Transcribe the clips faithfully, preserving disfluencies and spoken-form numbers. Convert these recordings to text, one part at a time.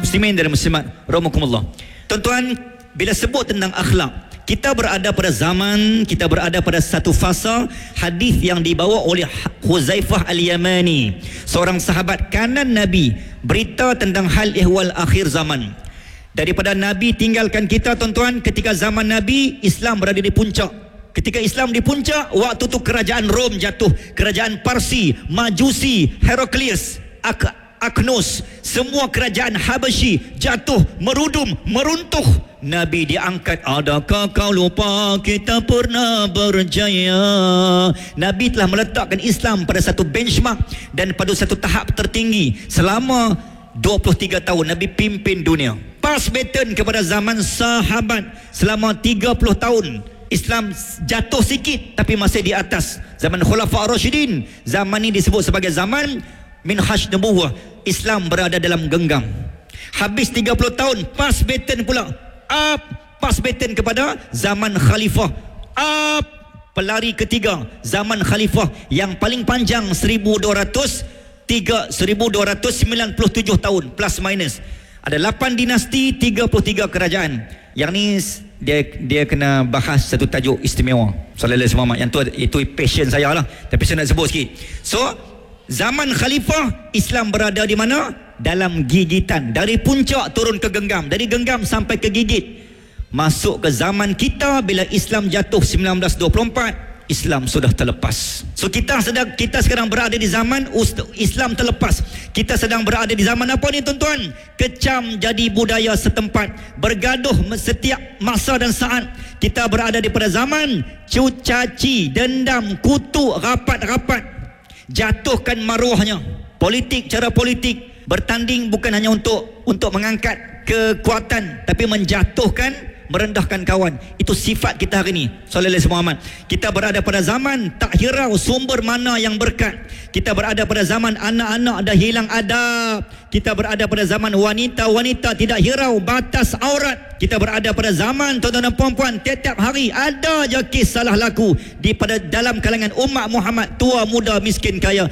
Muslimin dan muslimat rahimakumullah. Tuan-tuan, bila sebut tentang akhlak, kita berada pada zaman, kita berada pada satu fasa hadis yang dibawa oleh Huzaifah Al-Yamani, seorang sahabat kanan Nabi, berita tentang hal ihwal akhir zaman. Daripada Nabi tinggalkan kita, tuan-tuan, ketika zaman Nabi, Islam berada di puncak. Ketika Islam di puncak, waktu tu kerajaan Rom jatuh, kerajaan Parsi, Majusi, Heraklius, Ak Aknos, semua kerajaan Habasyi jatuh, merudum, meruntuh. Nabi diangkat. Adakah kau lupa kita pernah berjaya? Nabi telah meletakkan Islam pada satu benchmark dan pada satu tahap tertinggi. Selama dua puluh tiga tahun Nabi pimpin dunia. Pass baton kepada zaman sahabat. Selama tiga puluh tahun Islam jatuh sikit tapi masih di atas. Zaman Khulafa Ar-Rasyidin, zaman ini disebut sebagai zaman minhaj nubuwah. Islam berada dalam genggam. Habis tiga puluh tahun, pass baton pula, up, pass baton kepada zaman khalifah, up, pelari ketiga, zaman khalifah yang paling panjang seribu dua ratus sembilan puluh tujuh tahun plus minus. Ada lapan dinasti, tiga puluh tiga kerajaan. Yang ni dia dia kena bahas satu tajuk istimewa. Sallallahu alaihi wasallam. Yang tu itu passion saya lah, tapi saya nak sebut sikit. So zaman khalifah, Islam berada di mana? Dalam gigitan. Dari puncak turun ke genggam, dari genggam sampai ke gigit. Masuk ke zaman kita, bila Islam jatuh sembilan belas dua puluh empat, Islam sudah terlepas. So kita sedang kita sekarang berada di zaman Islam terlepas. Kita sedang berada di zaman apa ni, tuan-tuan? Kecam jadi budaya setempat, bergaduh setiap masa dan saat. Kita berada di pada zaman cucaci, dendam, kutuk, rapat-rapat, jatuhkan maruahnya. Politik, cara politik bertanding bukan hanya untuk untuk mengangkat kekuatan, tapi menjatuhkan, merendahkan kawan. Itu sifat kita hari ini. Sallallahu alaihi wasallam. Kita berada pada zaman tak hirau sumber mana yang berkat. Kita berada pada zaman anak-anak dah hilang adab. Kita berada pada zaman wanita-wanita tidak hirau batas aurat. Kita berada pada zaman tuan-tuan dan puan-puan, setiap hari ada je kes salah laku di pada dalam kalangan umat Muhammad, tua muda miskin kaya.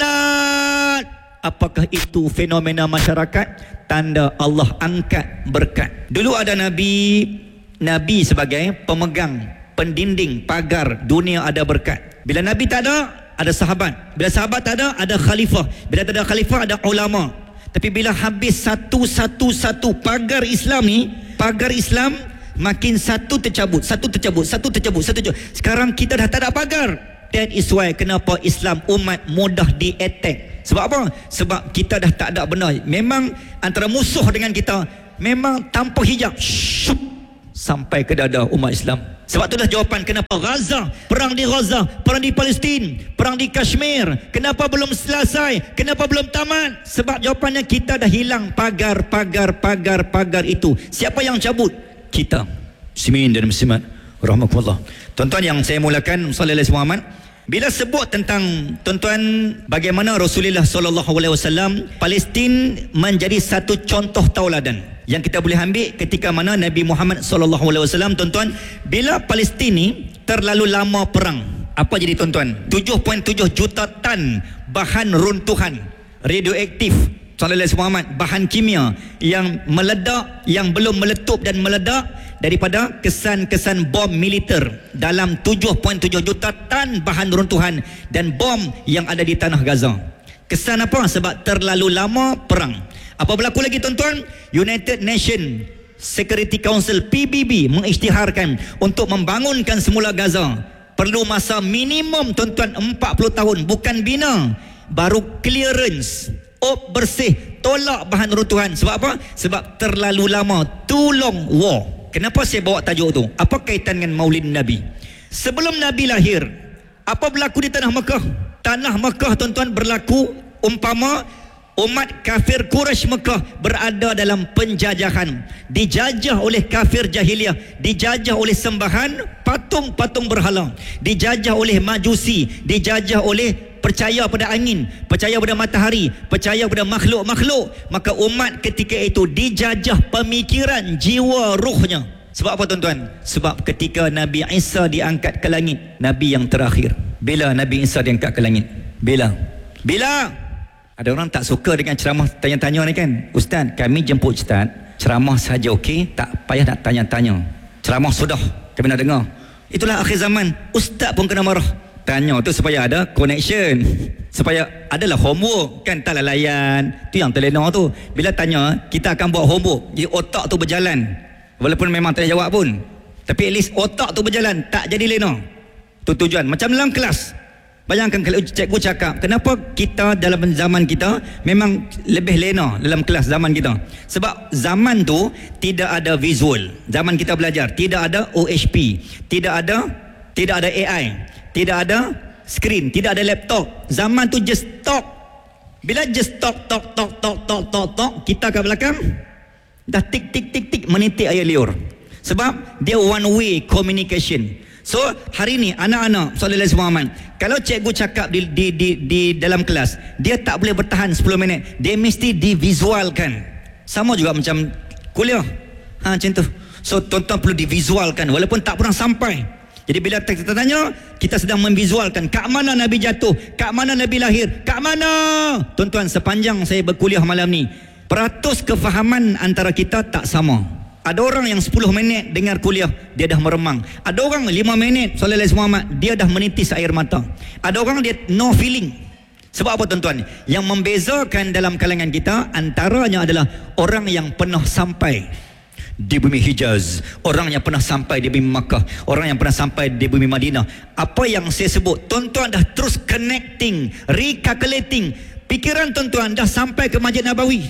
Penat. Apakah itu fenomena masyarakat? Tanda Allah angkat berkat. Dulu ada Nabi, Nabi sebagai pemegang, pendinding, pagar dunia ada berkat. Bila Nabi tak ada, ada sahabat. Bila sahabat tak ada, ada khalifah. Bila tak ada khalifah, ada ulama. Tapi bila habis satu-satu-satu pagar Islam ni, pagar Islam makin satu tercabut, satu tercabut, satu tercabut, satu tercabut. Sekarang kita dah tak ada pagar. That is why kenapa Islam umat mudah di-attack. Sebab apa? Sebab kita dah tak ada benar. Memang antara musuh dengan kita, memang tanpa hijab, syup, sampai ke dada umat Islam. Sebab itulah jawapan kenapa Gaza, perang di Gaza, perang di Palestin, perang di Kashmir, kenapa belum selesai, kenapa belum tamat? Sebab jawapannya kita dah hilang pagar, pagar, pagar, pagar itu. Siapa yang cabut? Kita. Muslimin dan muslimat rahmatullah. Tuan-tuan yang saya mulakan, sallallahu alaihi wasallam, bila sebut tentang, tuan-tuan, bagaimana Rasulullah sallallahu alaihi wasallam, Palestin menjadi satu contoh tauladan yang kita boleh ambil ketika mana Nabi Muhammad sallallahu alaihi wasallam, tuan-tuan, bila Palestin ni terlalu lama perang, apa jadi, tuan-tuan? tujuh koma tujuh juta tan bahan runtuhan radioaktif, sallallahu alaihi wasallam, bahan kimia yang meledak, yang belum meletup dan meledak daripada kesan-kesan bom militer dalam tujuh koma tujuh juta tan bahan runtuhan dan bom yang ada di tanah Gaza. Kesan apa? Sebab terlalu lama perang. Apa berlaku lagi, tuan-tuan? United Nations Security Council P B B mengisytiharkan untuk membangunkan semula Gaza. Perlu masa minimum, tuan-tuan, empat puluh tahun, bukan bina, baru clearance, op bersih, tolak bahan runtuhan. Sebab apa? Sebab terlalu lama, too long war. Kenapa saya bawa tajuk tu? Apa kaitan dengan Maulid Nabi? Sebelum Nabi lahir, apa berlaku di tanah Mekah? Tanah Mekah, tuan-tuan, berlaku umpama umat kafir Quraisy Mekah berada dalam penjajahan, dijajah oleh kafir jahiliyah, dijajah oleh sembahan patung-patung berhala, dijajah oleh majusi, dijajah oleh percaya pada angin, percaya pada matahari, percaya pada makhluk-makhluk. Maka umat ketika itu dijajah pemikiran, jiwa, ruhnya. Sebab apa, tuan-tuan? Sebab ketika Nabi Isa diangkat ke langit, Nabi yang terakhir. Bila Nabi Isa diangkat ke langit? Bila? Bila? Ada orang tak suka dengan ceramah tanya-tanya ni kan. Ustaz, kami jemput Ustaz, ceramah saja okey, tak payah nak tanya-tanya. Ceramah sudah, kami nak dengar. Itulah akhir zaman. Ustaz pun kena marah. Tanya tu supaya ada connection, supaya adalah homework kan, taklah layan. Tu yang terlena tu. Bila tanya, kita akan buat homework. Jadi otak tu berjalan. Walaupun memang tak jawab pun, tapi at least otak tu berjalan, tak jadi lena. Tu tujuan. Macam dalam kelas. Bayangkan kalau cikgu cakap, kenapa kita dalam zaman kita memang lebih lena dalam kelas zaman kita? Sebab zaman tu tidak ada visual. Zaman kita belajar tidak ada O H P, tidak ada tidak ada A I, tidak ada skrin, tidak ada laptop. Zaman tu just talk. Bila just talk talk talk talk talk talk talk, kita kat belakang dah tik tik tik tik menitik air liur. Sebab dia one way communication. So hari ni anak-anak sallallahu alaihi wasallam, kalau cikgu cakap di, di di di dalam kelas, dia tak boleh bertahan sepuluh minit, dia mesti divisualkan. Sama juga macam kuliah, ha, macam tu. So tuan-tuan perlu divisualkan walaupun tak pernah sampai. Jadi bila kita tanya, kita sedang memvisualkan kat mana Nabi jatuh, kat mana Nabi lahir, kat mana. Tuan-tuan, sepanjang saya berkuliah malam ni, peratus kefahaman antara kita tak sama. Ada orang yang sepuluh minit dengar kuliah, dia dah meremang. Ada orang lima minit sallallahu alaihi wasallam, dia dah menitis air mata. Ada orang dia no feeling. Sebab apa tuan-tuan? Yang membezakan dalam kalangan kita antaranya adalah orang yang pernah sampai di bumi Hijaz, orang yang pernah sampai di bumi Makkah, orang yang pernah sampai di bumi Madinah. Apa yang saya sebut, tuan-tuan dah terus connecting, recalculating. Pikiran tuan-tuan dah sampai ke Masjid Nabawi.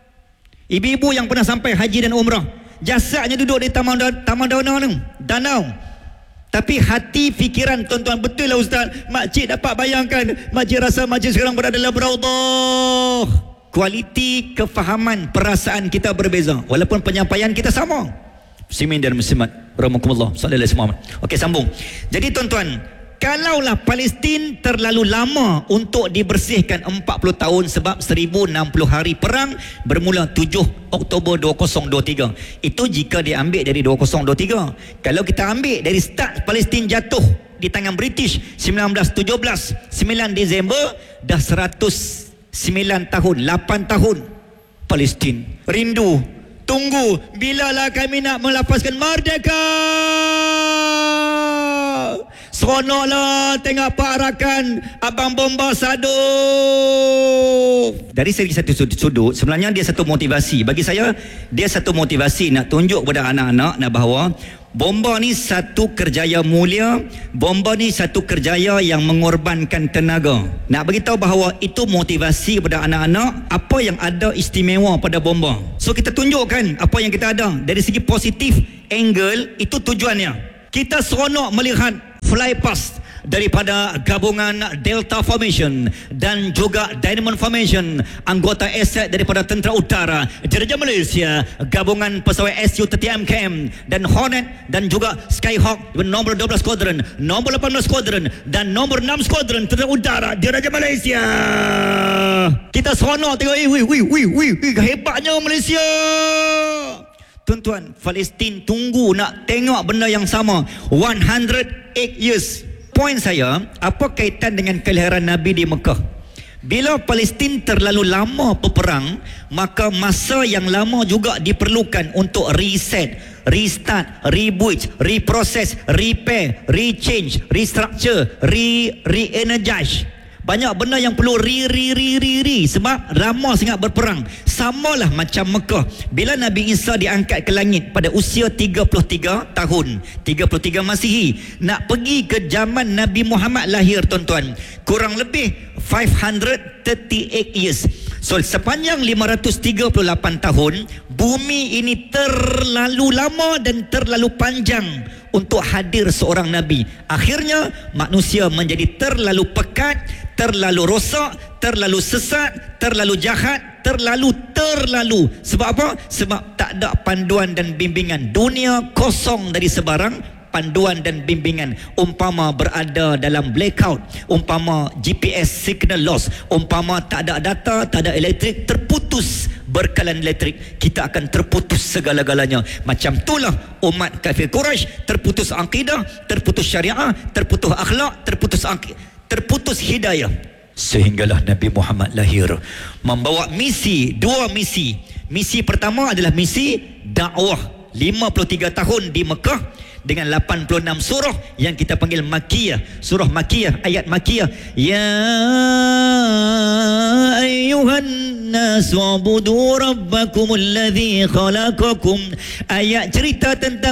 Ibu-ibu yang pernah sampai haji dan umrah, jasadnya duduk di taman taman danau tu, danau. Tapi hati fikiran tuan-tuan, betul lah Ustaz, makcik dapat bayangkan, makcik rasa makcik sekarang berada dalam raudhah. Kualiti kefahaman perasaan kita berbeza walaupun penyampaian kita sama. Muslimin dan muslimat rahimakumullah sallallahu alaihi wasallam. Okey, sambung. Jadi tuan-tuan, kalaulah Palestin terlalu lama untuk dibersihkan empat puluh tahun, sebab seribu enam puluh hari perang bermula tujuh Oktober dua ribu dua puluh tiga. Itu jika diambil dari dua ribu dua puluh tiga. Kalau kita ambil dari start Palestin jatuh di tangan British sembilan belas tujuh belas, sembilan Disember, dah seratus sembilan tahun, lapan tahun Palestin rindu, tunggu bilalah kami nak melepaskan merdeka. Seronoklah tengok parakan Abang Bomba Sado. Dari segi satu sudut, sebenarnya dia satu motivasi. Bagi saya, dia satu motivasi nak tunjuk kepada anak-anak nak bahawa bomba ni satu kerjaya mulia, bomba ni satu kerjaya yang mengorbankan tenaga. Nak beritahu bahawa itu motivasi kepada anak-anak apa yang ada istimewa pada bomba. So kita tunjukkan apa yang kita ada. Dari segi positif angle, itu tujuannya. Kita seronok melihat fly past daripada gabungan Delta Formation dan juga Diamond Formation, anggota aset daripada Tentera Utara Diraja Malaysia, gabungan pesawat S U tiga puluh M K M dan Hornet dan juga Skyhawk nombor dua belas Squadron, nombor lapan belas Squadron dan nombor enam Squadron Tentera Utara Diraja Malaysia. Kita seronok tengok, eh, wih, wih, wih, wih, hebatnya Malaysia. Tuan-tuan, Palestin tunggu nak tengok benda yang sama. one hundred eight years. Poin saya, apa kaitan dengan kelahiran Nabi di Mekah? Bila Palestin terlalu lama berperang, maka masa yang lama juga diperlukan untuk reset, restart, reboot, reprocess, repair, rechange, restructure, re re-energize. Banyak benda yang perlu ri ri ri ri ri sebab lama sangat berperang. Samalah macam Mekah. Bila Nabi Isa diangkat ke langit pada usia tiga puluh tiga tahun, tiga puluh tiga Masihi, nak pergi ke zaman Nabi Muhammad lahir tuan-tuan, kurang lebih five hundred thirty-eight years. So sepanjang lima ratus tiga puluh lapan tahun, bumi ini terlalu lama dan terlalu panjang untuk hadir seorang Nabi. Akhirnya manusia menjadi terlalu pekat, terlalu rosak, terlalu sesat, terlalu jahat, terlalu terlalu. Sebab apa? Sebab tak ada panduan dan bimbingan. Dunia kosong dari sebarang panduan dan bimbingan. Umpama berada dalam blackout, umpama G P S signal loss, umpama tak ada data, tak ada elektrik, terputus berkalan elektrik, kita akan terputus segala-galanya. Macam itulah umat kafir Quraisy, terputus akidah, terputus syariah, terputus akhlak, terputus terputus hidayah. Sehinggalah Nabi Muhammad lahir, membawa misi, dua misi. Misi pertama adalah misi dakwah, lima puluh tiga tahun di Mekah dengan lapan puluh enam surah yang kita panggil Makkiyah, surah Makkiyah, ayat Makkiyah. Ya ayyuhan nas wa'budu rabbakumul ladzi khalaqakum, ayat cerita tentang